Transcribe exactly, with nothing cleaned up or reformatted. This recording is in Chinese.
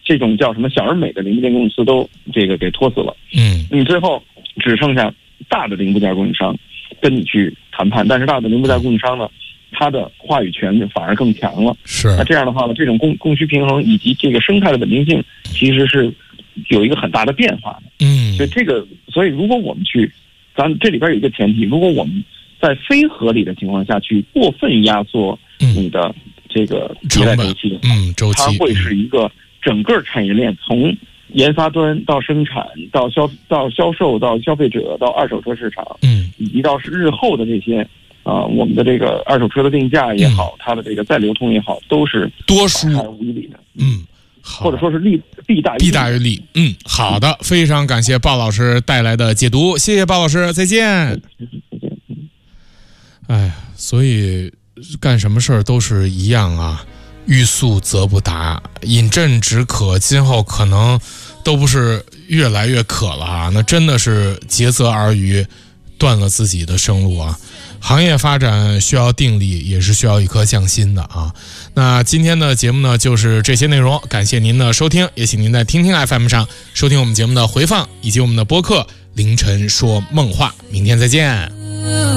这种叫什么小而美的零部件公司都这个给拖死了。 嗯， 你最后只剩下大的零部件供应商跟你去谈判，但是大的零部件供应商呢，他的话语权就反而更强了。 是， 那这样的话呢，这种供供需平衡以及这个生态的稳定性，其实是有一个很大的变化的。 嗯， 所以这个，所以如果我们去，咱这里边有一个前提，如果我们在非合理的情况下去过分压缩你的这个迭代周期， 嗯，周期， 它会是一个整个产业链从研发端到生产到销到销售到消费者到二手车市场， 嗯， 以及到日后的这些啊、呃，我们的这个二手车的定价也好，嗯、它的这个再流通也好，都是多输无以理的， 嗯，好， 或者说是利弊大于弊大于利，嗯，好的，非常感谢鲍老师带来的解读，谢谢鲍老师，再见。 再见。 哎呀，所以干什么事儿都是一样啊。欲速则不达，饮鸩止渴，今后可能都不是越来越渴了啊，那真的是竭泽而渔，断了自己的生路啊。行业发展需要定力，也是需要一颗匠心的啊。那今天的节目呢，就是这些内容，感谢您的收听，也请您在听听 F M 上收听我们节目的回放，以及我们的播客凌晨说梦话。明天再见。